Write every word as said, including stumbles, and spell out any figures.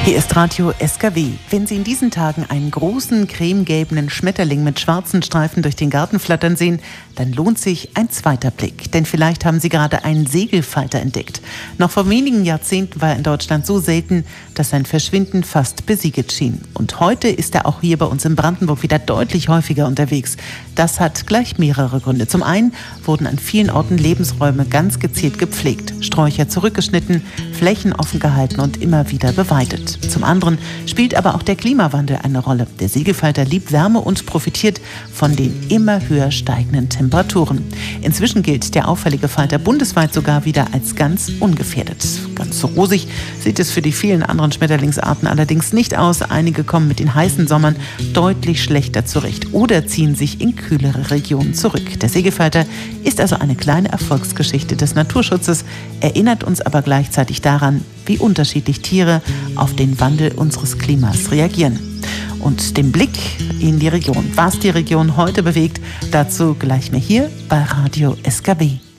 Hier ist Radio S K W. Wenn Sie in diesen Tagen einen großen, cremegelben Schmetterling mit schwarzen Streifen durch den Garten flattern sehen, dann lohnt sich ein zweiter Blick. Denn vielleicht haben Sie gerade einen Segelfalter entdeckt. Noch vor wenigen Jahrzehnten war er in Deutschland so selten, dass sein Verschwinden fast besiegelt schien. Und heute ist er auch hier bei uns in Brandenburg wieder deutlich häufiger unterwegs. Das hat gleich mehrere Gründe. Zum einen wurden an vielen Orten Lebensräume ganz gezielt gepflegt, Sträucher zurückgeschnitten, Flächen offen gehalten und immer wieder beweidet. Zum anderen spielt aber auch der Klimawandel eine Rolle. Der Segelfalter liebt Wärme und profitiert von den immer höher steigenden Temperaturen. Inzwischen gilt der auffällige Falter bundesweit sogar wieder als ganz ungefährdet. Ganz so rosig sieht es für die vielen anderen Schmetterlingsarten allerdings nicht aus. Einige kommen mit den heißen Sommern deutlich schlechter zurecht oder ziehen sich in kühlere Regionen zurück. Der Segelfalter ist also eine kleine Erfolgsgeschichte des Naturschutzes, erinnert uns aber gleichzeitig daran, wie unterschiedlich Tiere auf den Wandel unseres Klimas reagieren. Und den Blick in die Region, was die Region heute bewegt, dazu gleich mehr hier bei Radio S K W.